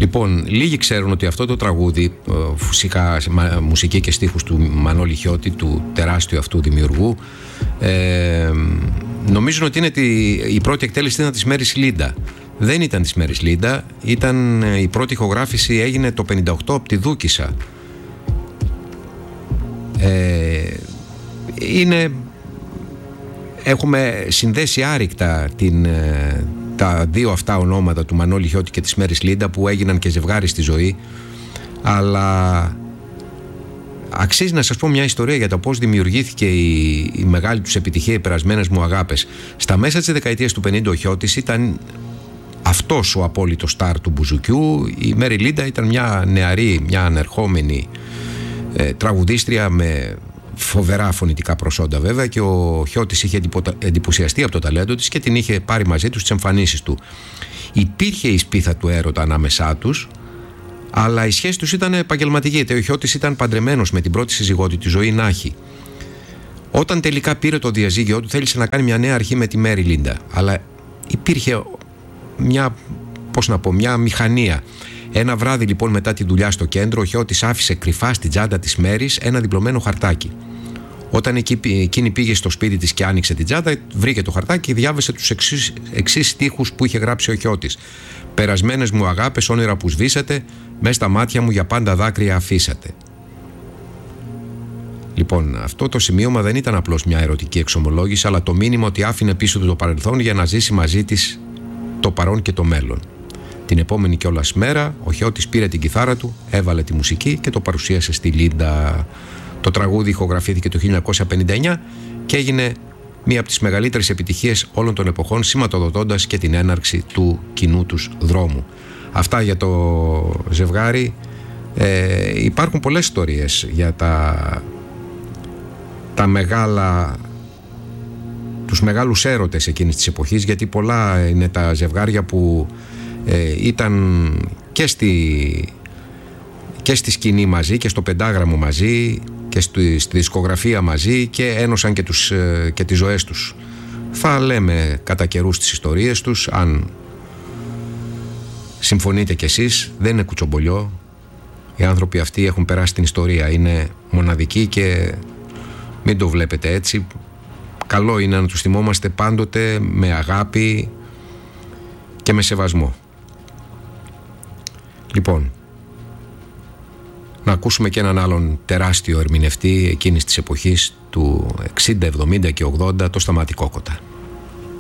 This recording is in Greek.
Λοιπόν, λίγοι ξέρουν ότι αυτό το τραγούδι, φυσικά μουσική και στίχους του Μανώλη Χιώτη, του τεράστιου αυτού δημιουργού, νομίζουν ότι είναι η πρώτη εκτέλεση ήταν της Μέρης Λίντα. Δεν ήταν της Μέρης Λίντα, η πρώτη ηχογράφηση έγινε το 1958 από τη Δούκισσα. Έχουμε συνδέσει άρρηκτα τα δύο αυτά ονόματα του Μανώλη Χιώτη και της Μέρης Λίντα, που έγιναν και ζευγάρι στη ζωή, αλλά αξίζει να σας πω μια ιστορία για το πώς δημιουργήθηκε η μεγάλη τους επιτυχία, οι περασμένες μου αγάπες. Στα μέσα της δεκαετίας του 50 ο Χιώτης ήταν αυτός ο απόλυτος στάρ του μπουζουκιού. Η Μέρη Λίντα ήταν μια νεαρή, μια ανερχόμενη τραγουδίστρια με φοβερά φωνητικά προσόντα βέβαια, και ο Χιώτης είχε εντυπωσιαστεί από το ταλέντο της και την είχε πάρει μαζί του στις εμφανίσεις του. Υπήρχε η σπίθα του έρωτα ανάμεσά τους, αλλά η σχέση τους ήταν επαγγελματική. Ο Χιώτης ήταν παντρεμένος με την πρώτη σύζυγό του, τη Ζωή Νάχη. Όταν τελικά πήρε το διαζύγιο του, θέλησε να κάνει μια νέα αρχή με τη Μέρη Λίντα, αλλά υπήρχε μια μηχανία. Ένα βράδυ λοιπόν μετά τη δουλειά στο κέντρο, ο Χιώτης άφησε κρυφά στην τσάντα της Μέρης ένα διπλωμένο χαρτάκι. Όταν εκείνη πήγε στο σπίτι της και άνοιξε την τσάντα, βρήκε το χαρτάκι και διάβασε τους εξής στίχους που είχε γράψει ο Χιώτης. «Περασμένες μου αγάπες, όνειρα που σβήσατε, μες στα μάτια μου για πάντα δάκρυα αφήσατε». Λοιπόν, αυτό το σημείωμα δεν ήταν απλώς μια ερωτική εξομολόγηση, αλλά το μήνυμα ότι άφηνε πίσω του το παρελθόν για να ζήσει μαζί της το παρόν και το μέλλον. Την επόμενη κιόλας μέρα ο Χιώτης πήρε την κιθάρα του, έβαλε τη μουσική και το παρουσίασε στη Λίντα. Το τραγούδι ηχογραφήθηκε το 1959 και έγινε μία από τις μεγαλύτερες επιτυχίες όλων των εποχών, σηματοδοτώντας και την έναρξη του κοινού τους δρόμου. Αυτά για το ζευγάρι. Υπάρχουν πολλές ιστορίες για τους μεγάλους έρωτες εκείνης της εποχής, γιατί πολλά είναι τα ζευγάρια που ήταν και στη σκηνή μαζί και στο πεντάγραμμο μαζί και στη δισκογραφία μαζί και ένωσαν και τις ζωές τους. Θα λέμε κατά καιρούς τις ιστορίες τους, αν συμφωνείτε κι εσείς. Δεν είναι κουτσομπολιό. Οι άνθρωποι αυτοί έχουν περάσει την ιστορία, είναι μοναδικοί και μην το βλέπετε έτσι. Καλό είναι να τους θυμόμαστε πάντοτε με αγάπη και με σεβασμό. Λοιπόν, να ακούσουμε και έναν άλλον τεράστιο ερμηνευτή εκείνης της εποχής του 60, 70 και 80, το Σταμάτη Κόκοτα.